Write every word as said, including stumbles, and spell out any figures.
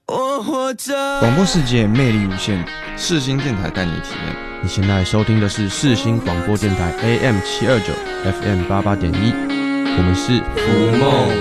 我活着。 广播世界魅力无限， 世新电台带你体验。 你现在收听的是世新广播电台 A M 七二九 F M 八八点一，我们是浮梦。